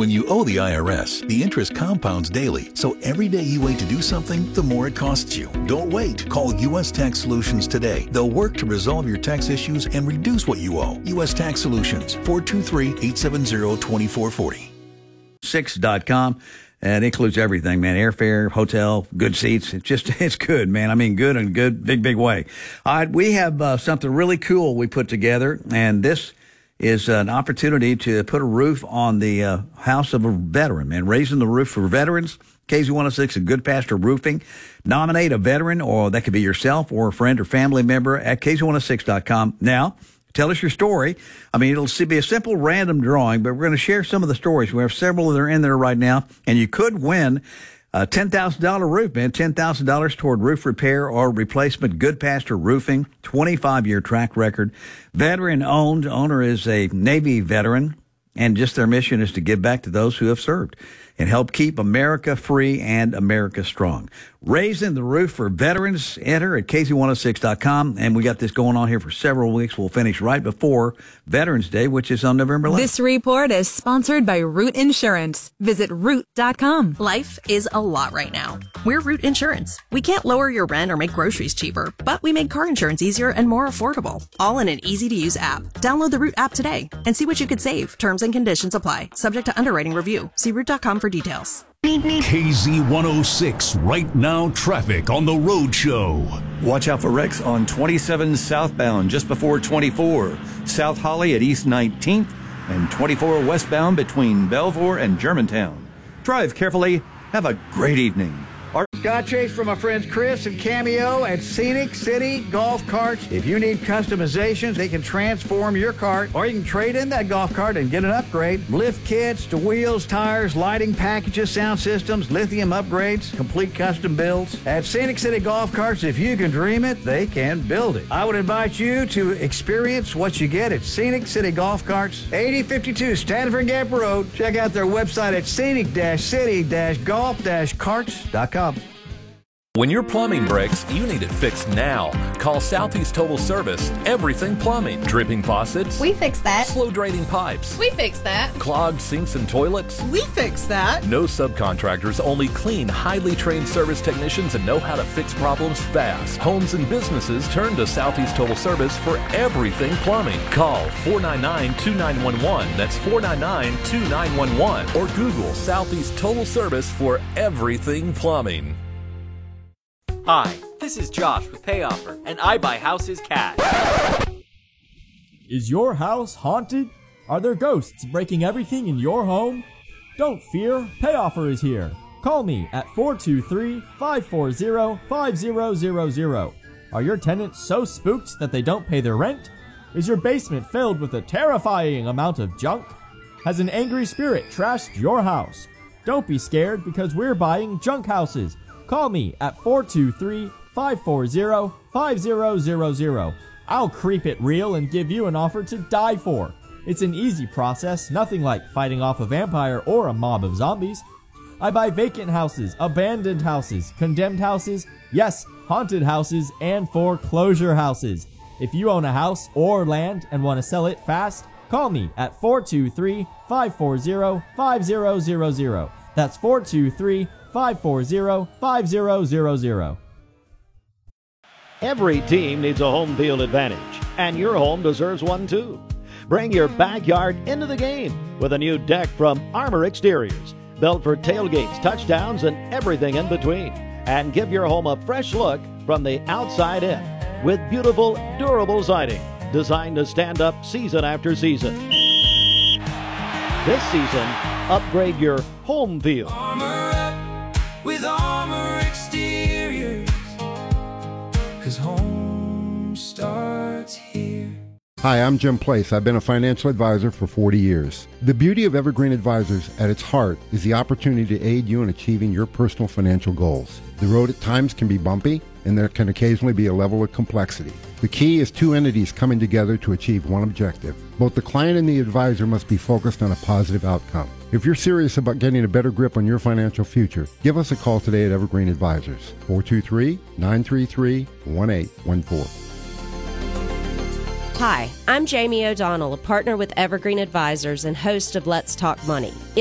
When you owe the IRS, the interest compounds daily, so every day you wait to do something, the more it costs you. Don't wait. Call U.S. Tax Solutions today. They'll work to resolve your tax issues and reduce what you owe. U.S. Tax Solutions, 423-870-2440. 6.com. And it includes everything, man. Airfare, hotel, good seats. It's good, man. I mean, good and good, big way. All right. We have something really cool we put together, and this is an opportunity to put a roof on the house of a veteran, man. Raising the roof for veterans. KZ106 and Good Pastor Roofing. Nominate a veteran, or that could be yourself or a friend or family member at KZ106.com. Now, tell us your story. I mean, it'll be a simple random drawing, but we're going to share some of the stories. We have several that are in there right now, and you could win a $10,000 roof, man. $10,000 toward roof repair or replacement. Good Pastor Roofing, 25-year track record. Veteran owned. Owner is a Navy veteran, and just their mission is to give back to those who have served and help keep America free and America strong. Raising the roof for veterans. Enter at KZ106.com. And we got this going on here for several weeks. We'll finish right before Veterans Day, which is on November 11th. This report is sponsored by Root Insurance. Visit Root.com. Life is a lot right now. We're Root Insurance. We can't lower your rent or make groceries cheaper, but we make car insurance easier and more affordable. All in an easy-to-use app. Download the Root app today and see what you could save. Terms and conditions apply. Subject to underwriting review. See Root.com for details. KZ106 Right Now traffic on the road show. Watch out for wrecks on 27 southbound just before 24. South Holly at East 19th and 24 westbound between Belvoir and Germantown. Drive carefully. Have a great evening. Scott Chase from my friends Chris and Cameo at Scenic City Golf Carts. If you need customizations, they can transform your cart, or you can trade in that golf cart and get an upgrade. Lift kits to wheels, tires, lighting packages, sound systems, lithium upgrades, complete custom builds. At Scenic City Golf Carts, if you can dream it, they can build it. I would invite you to experience what you get at Scenic City Golf Carts, 8052 Stanford Gap Road. Check out their website at scenic-city-golf-carts.com. When your plumbing breaks, you need it fixed now. Call Southeast Total Service. Everything plumbing. Dripping faucets. We fix that. Slow draining pipes. We fix that. Clogged sinks and toilets. We fix that. No subcontractors, only clean, highly trained service technicians and know how to fix problems fast. Homes and businesses turn to Southeast Total Service for everything plumbing. Call 499-2911. That's 499-2911. Or Google Southeast Total Service for everything plumbing. Hi, this is Josh with PayOffer, and I buy houses cash. Is your house haunted? Are there ghosts breaking everything in your home? Don't fear, PayOffer is here. Call me at 423-540-5000. Are your tenants so spooked that they don't pay their rent? Is your basement filled with a terrifying amount of junk? Has an angry spirit trashed your house? Don't be scared, because we're buying junk houses. Call me at 423-540-5000. I'll creep it real and give you an offer to die for. It's an easy process, nothing like fighting off a vampire or a mob of zombies. I buy vacant houses, abandoned houses, condemned houses, yes, haunted houses, and foreclosure houses. If you own a house or land and want to sell it fast, call me at 423-540-5000. That's 423-540-5000. Every team needs a home field advantage, and your home deserves one too. Bring your backyard into the game with a new deck from Armor Exteriors, built for tailgates, touchdowns, and everything in between. And give your home a fresh look from the outside in with beautiful, durable siding designed to stand up season after season. This season, upgrade your home field. Armor up with Armor Exteriors, 'cause home starts here. Hi, I'm Jim Place. I've been a financial advisor for 40 years. The beauty of Evergreen Advisors at its heart is the opportunity to aid you in achieving your personal financial goals. The road at times can be bumpy, and there can occasionally be a level of complexity. The key is two entities coming together to achieve one objective. Both the client and the advisor must be focused on a positive outcome. If you're serious about getting a better grip on your financial future, give us a call today at Evergreen Advisors, 423-933-1814. Hi, I'm Jamie O'Donnell, a partner with Evergreen Advisors and host of Let's Talk Money.